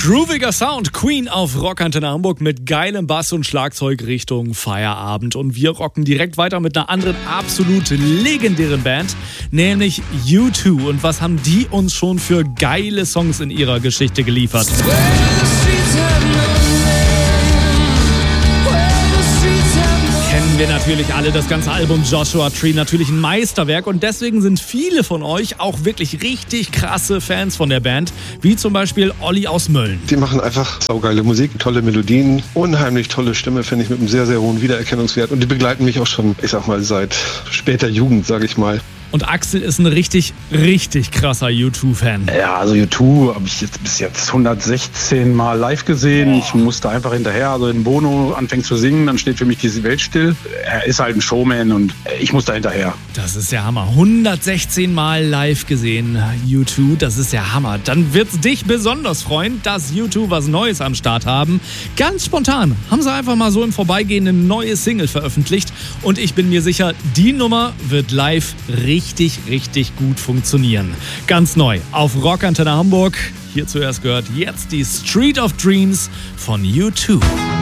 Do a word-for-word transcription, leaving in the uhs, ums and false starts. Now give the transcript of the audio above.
Grooviger Sound, Queen auf Rockantenne Hamburg mit geilem Bass und Schlagzeug Richtung Feierabend. Und wir rocken direkt weiter mit einer anderen absolut legendären Band, nämlich U zwei. Und was haben die uns schon für geile Songs in ihrer Geschichte geliefert? Kennen wir natürlich alle, das ganze Album Joshua Tree, natürlich ein Meisterwerk, und deswegen sind viele von euch auch wirklich richtig krasse Fans von der Band, wie zum Beispiel Olli aus Mölln. Die machen einfach saugeile Musik, tolle Melodien, unheimlich tolle Stimme, finde ich, mit einem sehr, sehr hohen Wiedererkennungswert, und die begleiten mich auch schon, ich sag mal, seit später Jugend, sage ich mal. Und Axel ist ein richtig, richtig krasser U zwei Fan. Ja, also U zwei habe ich jetzt bis jetzt hundertsechzehn Mal live gesehen. Ich musste einfach hinterher, also wenn Bono anfängt zu singen, dann steht für mich diese Welt still. Er ist halt ein Showman und ich muss da hinterher. Das ist der Hammer. hundertsechzehn Mal live gesehen, U zwei, das ist der Hammer. Dann wird's dich besonders freuen, dass U zwei was Neues am Start haben. Ganz spontan haben sie einfach mal so im Vorbeigehen eine neue Single veröffentlicht, und ich bin mir sicher, die Nummer wird live richtig richtig, richtig gut funktionieren. Ganz neu auf Rockantenne Hamburg. Hier zuerst gehört jetzt die Street of Dreams von U zwei.